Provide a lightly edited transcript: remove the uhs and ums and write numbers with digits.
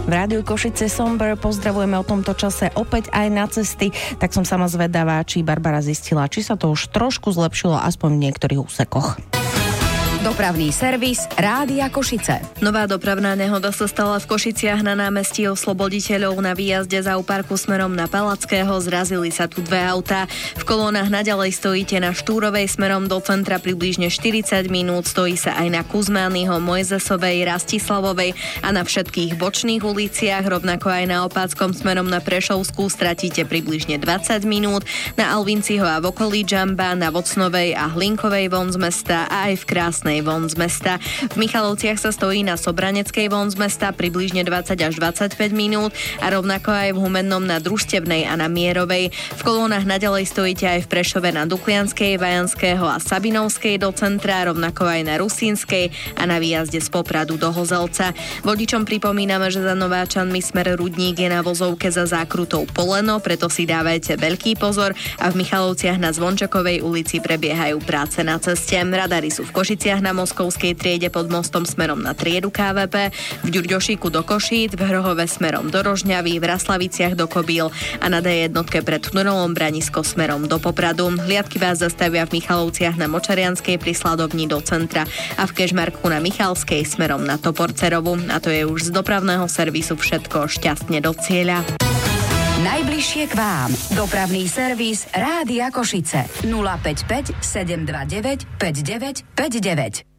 V rádiu Košice Somber pozdravujeme o tomto čase opäť aj na cesty, tak som sama zvedavá, či Barbara zistila, či sa to už trošku zlepšilo aspoň v niektorých úsekoch. Dopravný servis Rádia Košice. Nová dopravná nehoda sa stala v Košiciach na námestí Osloboditeľov na výjazde z Auparku smerom na Palackého. Zrazili sa tu dve autá. V kolónach naďalej stojíte na Štúrovej smerom do centra približne 40 minút. Stojí sa aj na Kuzmányho, Mojzesovej, Rastislavovej a na všetkých bočných uliciach. Rovnako aj na Opáckom smerom na Prešovskú stratíte približne 20 minút. Na Alvinciho a v okolí Džamba, na Vocnovej a Hlinkovej von z mesta a aj v Krásnej von z mesta. V Michalovciach sa stojí na Sobraneckej von z mesta približne 20 až 25 minút a rovnako aj v Humennom na Družstevnej a na Mierovej. V kolónach naďalej stojíte aj v Prešove na Duklianskej, Vajanského a Sabinovskej do centra, rovnako aj na Rusínskej a na výjazde z Popradu do Hozelca. Vodičom pripomíname, že za Nováčanmi smer Rudník je na vozovke za zákrutou Poleno, preto si dávajte veľký pozor a v Michalovciach na Zvončekovej ulici prebiehajú práce na ceste. Radary sú v Košiciach na Moskovskej triede pod mostom smerom na triedu KVP, v Ďurďošíku do Košíc, v Hrhove smerom do Rožňavy, v Raslaviciach do Kobíl a na D1 pred tunelom Branisko smerom do Popradu. Hliadky vás zastavia v Michalovciach na Močarianskej pri Sladovni do centra a v Kežmarku na Michalskej smerom na Toporcerovu. A to je už z dopravného servisu všetko. Šťastne do cieľa. Najbližšie k vám. Dopravný servis Rádia Košice. 055 729 5959.